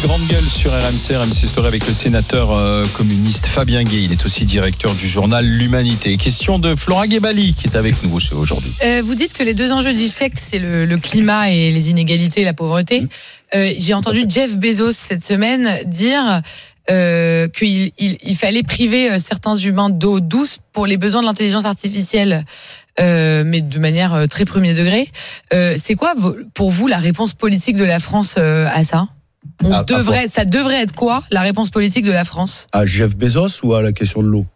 grande gueule sur RMC Story avec le sénateur communiste Fabien Gay. Il est aussi directeur du journal L'Humanité. Question de Flora Guébali qui est avec nous aujourd'hui. Vous dites que les deux enjeux du siècle, c'est le climat et les inégalités et la pauvreté. J'ai entendu Jeff Bezos cette semaine dire qu'il fallait priver certains humains d'eau douce pour les besoins de l'intelligence artificielle, mais de manière très premier degré. C'est quoi pour vous la réponse politique de la France à ça ? Ça devrait être quoi la réponse politique de la France ? À Jeff Bezos ou à la question de l'eau ?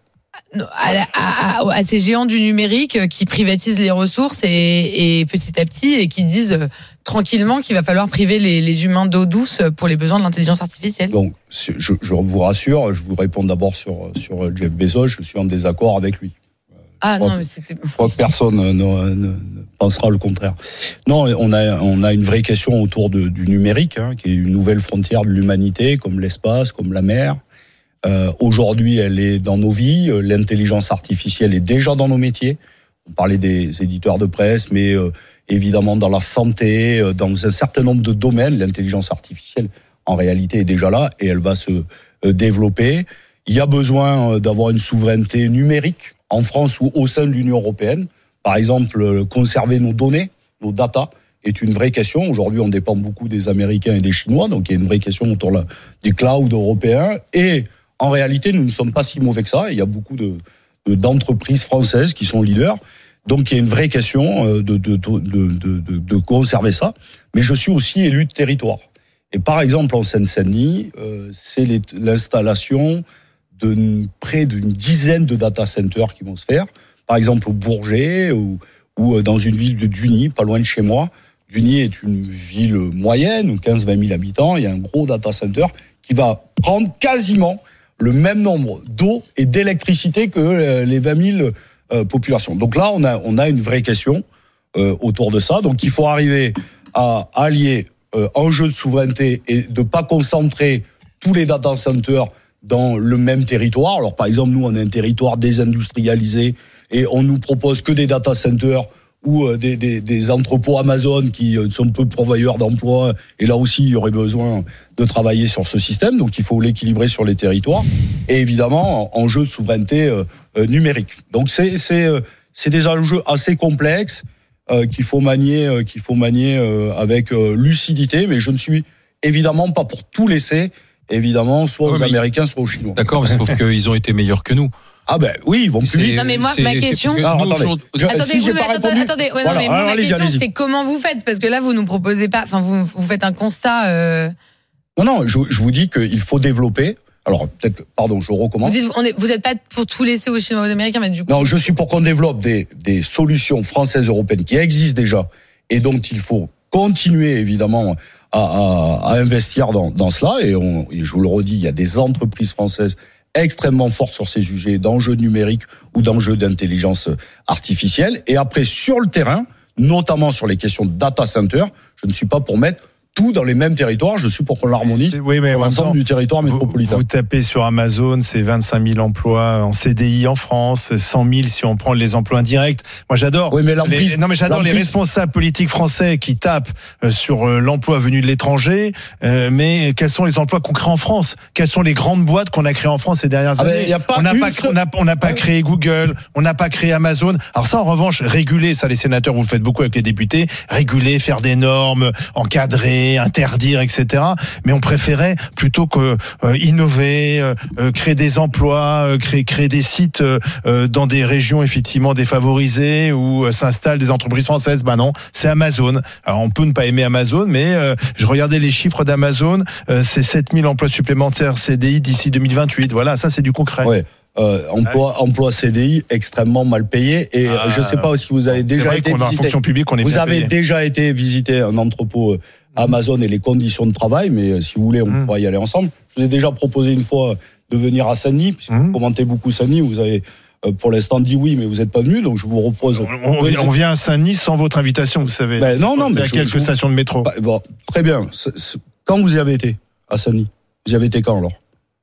À ces géants du numérique qui privatisent les ressources et petit à petit et qui disent tranquillement qu'il va falloir priver les humains d'eau douce pour les besoins de l'intelligence artificielle. Donc, je vous rassure, je vous réponds d'abord sur Jeff Bezos, je suis en désaccord avec lui. Je crois que personne ne pensera le contraire. Non, on a une vraie question autour du numérique, qui est une nouvelle frontière de l'humanité, comme l'espace, comme la mer. Aujourd'hui, elle est dans nos vies. L'intelligence artificielle est déjà dans nos métiers. On parlait des éditeurs de presse, mais évidemment dans la santé, dans un certain nombre de domaines, l'intelligence artificielle, en réalité, est déjà là et elle va se développer. Il y a besoin d'avoir une souveraineté numérique en France ou au sein de l'Union européenne. Par exemple, conserver nos données, nos data, est une vraie question. Aujourd'hui, on dépend beaucoup des Américains et des Chinois, donc il y a une vraie question autour des clouds européens. Et en réalité, nous ne sommes pas si mauvais que ça. Il y a beaucoup d'entreprises françaises qui sont leaders. Donc il y a une vraie question de conserver ça. Mais je suis aussi élu de territoire. Et par exemple, en Seine-Saint-Denis, c'est l'installation de près d'une dizaine de data centers qui vont se faire. Par exemple, au Bourget ou dans une ville de Duny, pas loin de chez moi. Duny est une ville moyenne, 15-20 000 habitants. Il y a un gros data center qui va prendre quasiment le même nombre d'eau et d'électricité que les 20 000 populations. Donc là, on a une vraie question autour de ça. Donc il faut arriver à allier enjeu de souveraineté et de pas concentrer tous les data centers dans le même territoire. Alors par exemple, nous, on a un territoire désindustrialisé et on nous propose que des data centers ou des entrepôts Amazon qui sont peu pourvoyeurs d'emplois. Et là aussi, il y aurait besoin de travailler sur ce système. Donc, il faut l'équilibrer sur les territoires. Et évidemment, enjeu de souveraineté numérique. Donc, c'est des enjeux assez complexes qu'il faut manier avec lucidité. Mais je ne suis évidemment pas pour tout laisser, évidemment, soit aux Américains, soit aux Chinois. D'accord, mais sauf qu'ils ont été meilleurs que nous. Ah ben oui, ils vont plus vite. Non mais moi ma question. Attendez. Ma question c'est comment vous faites, parce que là vous nous proposez pas. Enfin vous faites un constat. Non, je vous dis qu'il faut développer. Alors peut-être, pardon, je recommence. Vous n'êtes pas pour tout laisser aux Chinois et aux Américains, mais du coup. Non, je suis pour qu'on développe des solutions françaises, européennes qui existent déjà et dont il faut continuer évidemment à investir dans cela. Et je vous le redis, il y a des entreprises françaises extrêmement forte sur ces sujets d'enjeux numériques ou d'enjeux d'intelligence artificielle. Et après, sur le terrain, notamment sur les questions de data center, je ne suis pas pour mettre tout dans les mêmes territoires, je suis pour qu'on l'harmonise pour l'ensemble du territoire métropolitain. Vous tapez sur Amazon, c'est 25 000 emplois en CDI en France, 100 000 si on prend les emplois indirects. Moi j'adore. Oui, mais j'adore les responsables politiques français qui tapent sur l'emploi venu de l'étranger, mais quels sont les emplois qu'on crée en France ? Quelles sont les grandes boîtes qu'on a créées en France ces dernières années ? On n'a pas créé Google, on n'a pas créé Amazon. Alors ça, en revanche, réguler, ça les sénateurs, vous le faites beaucoup avec les députés, réguler, faire des normes, encadrer, interdire, etc. Mais on préférait plutôt que innover, créer des emplois, créer des sites dans des régions effectivement défavorisées où s'installent des entreprises françaises. Ben non, c'est Amazon. Alors on peut ne pas aimer Amazon, mais je regardais les chiffres d'Amazon, c'est 7 000 emplois supplémentaires CDI d'ici 2028. Voilà, ça c'est du concret. Ouais. Emploi CDI extrêmement mal payé et je ne sais pas si vous avez déjà été visité. Fonction publique, on est vous avez déjà été visiter un entrepôt Amazon et les conditions de travail, mais si vous voulez, on pourra y aller ensemble. Je vous ai déjà proposé une fois de venir à Saint-Denis, puisque vous commentez beaucoup Saint-Denis, vous avez pour l'instant dit oui, mais vous n'êtes pas venu, donc je vous repose. On vient à Saint-Denis sans votre invitation, vous savez. Non, mais à quelques stations de métro. Très bien. Quand vous y avez été à Saint-Denis ? Vous y avez été quand alors ?